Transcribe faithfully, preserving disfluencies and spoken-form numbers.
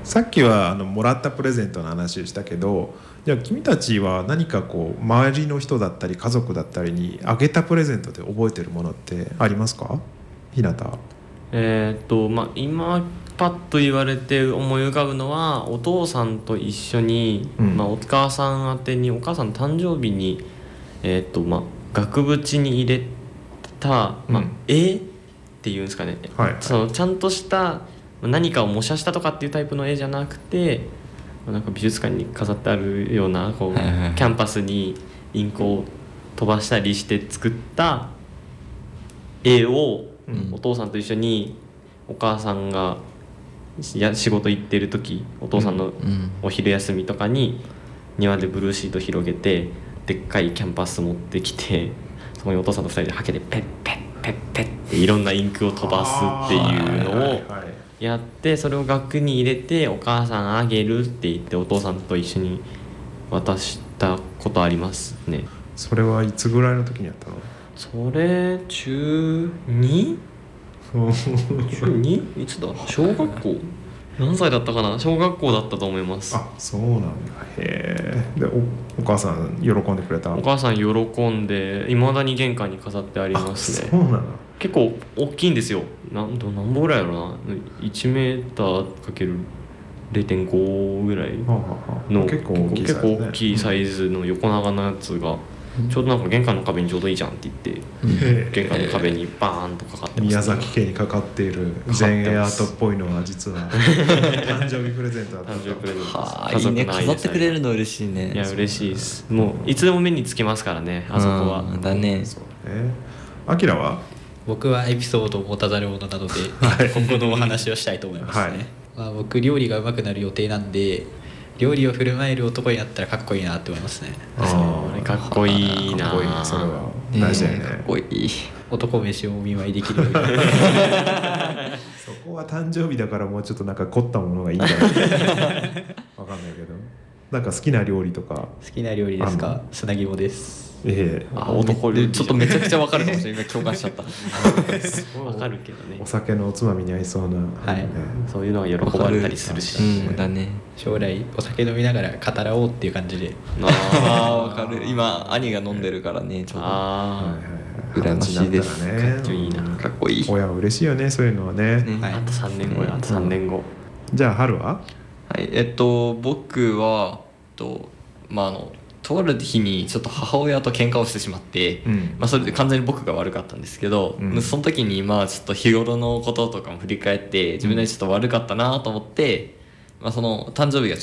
さっきはあのもらったプレゼントの話をしたけど、じゃあ君たちは何かこう周りの人だったり家族だったりにあげたプレゼントで覚えてるものってありますか？ひなた。 えーっとまあ今パッと言われて思い浮かぶのは、お父さんと一緒に、 うんまあ、お母さん宛てにお母さんの誕生日に、えーっとまあ、額縁に入れた、まあうん絵っていうんですかね、 はいはいそのちゃんとした何かを模写したとかっていうタイプの絵じゃなくて、なんか美術館に飾ってあるようなこう、 はいはいはいキャンパスにインクを飛ばしたりして作った絵を、 うんお父さんと一緒にお母さんがや仕事行ってる時、お父さんのうんお昼休みとかに庭でブルーシート広げてでっかいキャンパス持ってきて、そこにお父さんとふたりでハケでペッペッペッペッっていろんなインクを飛ばすっていうのをはいはいはいやって、それを額に入れてお母さんあげるって言ってお父さんと一緒に渡したことありますね。 それはいつぐらいの時にやったの？ それ中 に？ 中 に? いつだ小学校何歳だったかな。小学校だったと思います。 あ、そうなんだ。へえ。で お, お母さん喜んでくれた？ お母さん喜んでいまだに玄関に飾ってありますね。 そうなの。 結構大きいんですよ。なんど何本ぐらいやろな、いちメーターかける れいてんご ぐらいはあはあはあの結構大きいサイズね。 結構大きいサイズの横長のやつがちょうどなんか玄関の壁にちょうどいいじゃんって言ってへえ玄関の壁にバーンとかかってます、 宮崎家にかかっている全英アートっぽいのは実は誕生日プレゼントだった誕生日プレゼントはあ、いいね、飾ってくれるの嬉しいね。 いや嬉しいです。もういつでも目につきますからね、あそこは。 うんだね。 そうね。あきらは？ 僕はエピソードを持たざる者なので、 はい今後のお話をしたいと思いますね、 はいまあ、僕料理が上手くなる予定なんで、料理を振る舞える男になったらかっこいいなって思いますね。 あそれかっこいいな。 かっこいいね。それは大事だよね。 かっこいい。 男飯をお見舞いできるようにそこは誕生日だからもうちょっとなんか凝ったものがいいんじゃないわかんないけど、なんか好きな料理とか。 好きな料理ですあんか？砂肝です。 ええあ男料理ちょっとめちゃくちゃわかるかもしれない。今共感しちゃった。 わかるけどねお。酒のおつまみに合いそうな、 はいねそういうのが喜ばれたりするし、 うんだね。 将来お酒飲みながら語らおうっていう感じで。 ああわかる。今兄が飲んでるからね、ちょうど。 あはいはいはい、 羨ましいです二十歳になったらねかっこいいなうんかっこいい。 親は嬉しいよね、そういうのはね。 ねはいああとさんねんごや、あとさんねんご。 じゃあ春は？ はい、えっと僕はとまああのとある日にちょっと母親と喧嘩をしてしまって、 うんまあ、それで完全に僕が悪かったんですけど、 うんその時にまあちょっと日頃のこととかも振り返って自分でちょっと悪かったなと思って、まあ、その誕生日が